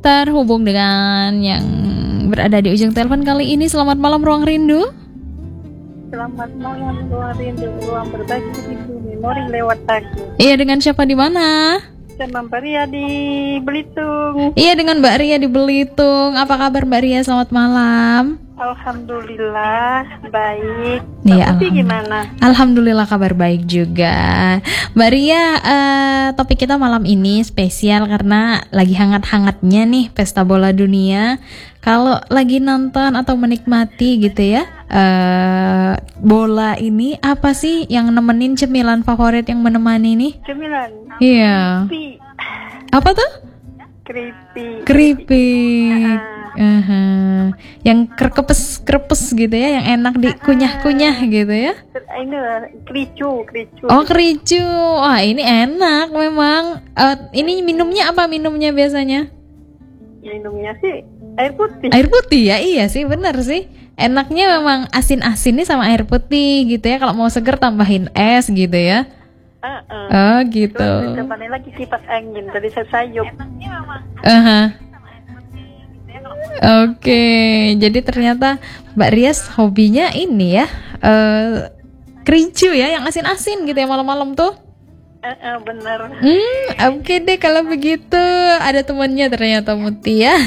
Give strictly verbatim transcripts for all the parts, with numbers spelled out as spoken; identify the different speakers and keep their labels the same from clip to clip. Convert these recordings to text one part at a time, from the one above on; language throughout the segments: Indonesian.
Speaker 1: terhubung dengan yang berada di ujung telepon kali ini. Selamat malam Ruang Rindu.
Speaker 2: Selamat malam Ruang Rindu, ruang berbagi itu memori lewat lagu.
Speaker 1: Iya, dengan siapa di mana?
Speaker 2: Sama Mbak Ria di Belitung.
Speaker 1: Iya, dengan Mbak Ria di Belitung. Apa kabar Mbak Ria? Selamat malam.
Speaker 2: Alhamdulillah baik.
Speaker 1: Iya,
Speaker 2: Tapi gimana?
Speaker 1: Alhamdulillah kabar baik juga. Mbak Ria, uh, topik kita malam ini spesial karena lagi hangat-hangatnya nih pesta bola dunia. Kalau lagi nonton atau menikmati gitu ya uh, bola ini, apa sih yang nemenin, cemilan favorit yang menemani nih?
Speaker 2: Cemilan.
Speaker 1: Iya.
Speaker 2: Keripik.
Speaker 1: Apa tuh?
Speaker 2: Keripik.
Speaker 1: Keripik. Uh-huh. Yang krepes-krepes gitu ya, yang enak dikunyah-kunyah gitu ya.
Speaker 2: Ini kericu, kericu.
Speaker 1: Oh, kericu. Wah, ini enak memang. Uh, ini minumnya apa minumnya biasanya?
Speaker 2: Minumnya sih air putih.
Speaker 1: Air putih ya, iya sih, benar sih. Enaknya memang asin-asin nih sama air putih gitu ya. Kalau mau seger tambahin es gitu ya.
Speaker 2: Uh-uh.
Speaker 1: Oh gitu.
Speaker 2: Terus depannya lagi kipas angin dari sayup.
Speaker 1: Uh-huh. Oke, jadi ternyata Mbak Rias hobinya ini ya, uh, kericu ya, yang asin-asin gitu ya malam-malam tuh.
Speaker 2: Uh, uh, bener.
Speaker 1: Hmm, oke okay deh kalau begitu. Ada temannya ternyata Mutia ya.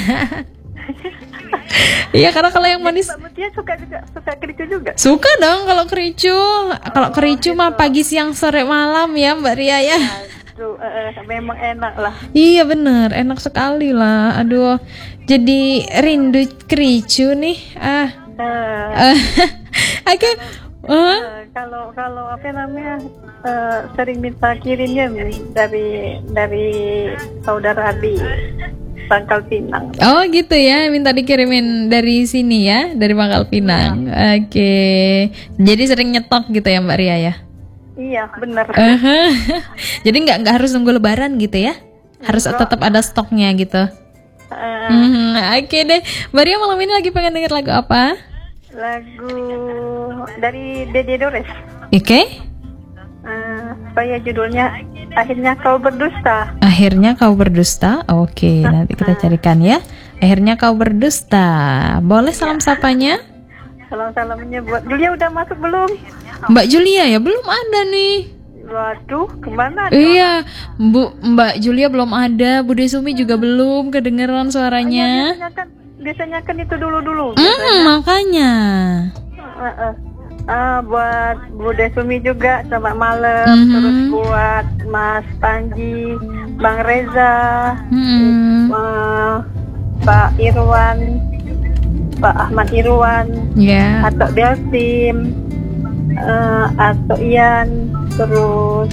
Speaker 1: Iya, karena kalau yang manis.
Speaker 2: Mbak Mutia suka juga, suka kericu juga.
Speaker 1: Suka dong kalau kericu. Kalau
Speaker 2: Oh,
Speaker 1: kericu
Speaker 2: gitu.
Speaker 1: mah pagi, siang, sore, malam ya Mbak Ria ya.
Speaker 2: Aduh, uh, uh, memang enak lah.
Speaker 1: Iya bener, enak sekali lah. Aduh, jadi rindu kericu nih. Ah,
Speaker 2: Uh,
Speaker 1: uh, oke. Okay. Uh,
Speaker 2: uh, kalau kalau apa namanya uh, sering minta kirimnya nih dari dari saudara di Pangkal Pinang.
Speaker 1: oh gitu ya, minta dikirimin dari sini ya, dari Pangkal Pinang. Oke, okay. Jadi sering nyetok gitu ya Mbak Ria ya?
Speaker 2: Iya benar.
Speaker 1: Uh-huh. Jadi nggak nggak harus nunggu Lebaran gitu ya? Harus tetap ada stoknya gitu.
Speaker 2: Uh,
Speaker 1: Hmm, oke okay deh. Mbak Ria malam ini lagi pengen denger lagu apa?
Speaker 2: Lagu dari Dede Dores.
Speaker 1: Oke. Okay.
Speaker 2: Uh, apa ya judulnya? Akhirnya Kau Berdusta.
Speaker 1: Akhirnya Kau Berdusta. Oke, okay, nanti kita carikan ya. Akhirnya Kau Berdusta. Boleh salam sapanya?
Speaker 2: Salam-salamnya buat Julia, udah masuk belum?
Speaker 1: Mbak Julia ya, belum ada nih.
Speaker 2: Waduh, kemana?
Speaker 1: Iya, Bu Mbak Julia belum ada, Bu Desumi juga belum kedengeran suaranya.
Speaker 2: Biasanya kan, biasanya kan itu dulu-dulu.
Speaker 1: Hmm, makanya.
Speaker 2: Uh, uh. Uh, buat Bu Desumi juga selamat malam.
Speaker 1: Mm-hmm.
Speaker 2: Terus buat Mas Panji, Bang Reza,
Speaker 1: Mm-hmm.
Speaker 2: uh, Pak Irwan, Pak Ahmad Irwan,
Speaker 1: Ya. Yeah.
Speaker 2: atau Delsim, uh, atau Ian, terus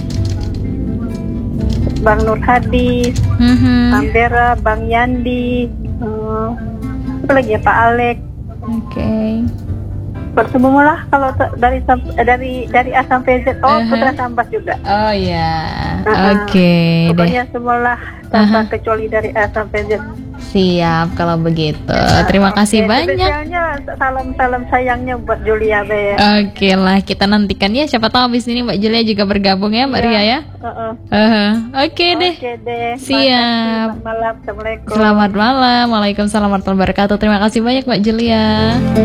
Speaker 2: Bang Nur Hadi,
Speaker 1: Mm-hmm.
Speaker 2: Ambera, Bang Yandi, uh, apa lagi ya, Pak Alek.
Speaker 1: Oke. Okay.
Speaker 2: Bersemua lah kalau t- dari sam- dari dari A sampai Z. Oh,
Speaker 1: Uh-huh.
Speaker 2: Putra Sambas juga.
Speaker 1: Oh ya.
Speaker 2: Uh-uh.
Speaker 1: Oke okay, deh.
Speaker 2: Pokoknya semualah tanpa
Speaker 1: Uh-huh.
Speaker 2: kecuali dari A sampai Z.
Speaker 1: Siap kalau begitu. Terima kasih
Speaker 2: Oke,
Speaker 1: banyak.
Speaker 2: spesialnya salam-salam sayangnya buat Julia Be.
Speaker 1: Oke lah, kita nantikan ya. Siapa tahu abis ini Mbak Julia juga bergabung ya, Mbak
Speaker 2: Iya.
Speaker 1: Ria ya.
Speaker 2: Uh-uh.
Speaker 1: Uh-huh. Oke deh.
Speaker 2: Oke deh.
Speaker 1: Siap.
Speaker 2: Selamat malam. Assalamualaikum.
Speaker 1: Selamat malam. Waalaikumsalam warahmatullahi wabarakatuh. Terima kasih banyak Mbak Julia.